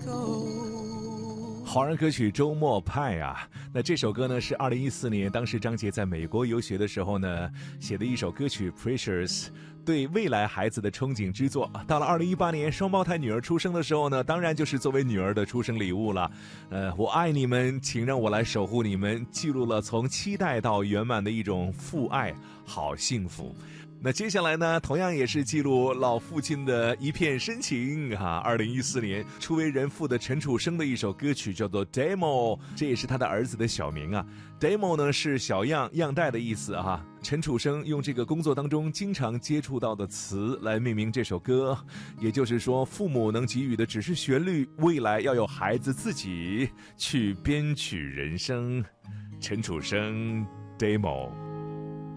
华人歌曲周末派啊，那这首歌呢是2014年当时张杰在美国游学的时候呢写的一首歌曲 Precious， 对未来孩子的憧憬之作。到了2018年双胞胎女儿出生的时候呢，当然就是作为女儿的出生礼物了。我爱你们，请让我来守护你们，记录了从期待到圆满的一种父爱，好幸福。那接下来呢，同样也是记录老父亲的一片深情2014年初为人父的陈楚生的一首歌曲叫做 Demo， 这也是他的儿子的小名啊。 Demo 呢是小样样带的意思陈楚生用这个工作当中经常接触到的词来命名这首歌，也就是说父母能给予的只是旋律，未来要有孩子自己去编曲人生。陈楚生 Demo。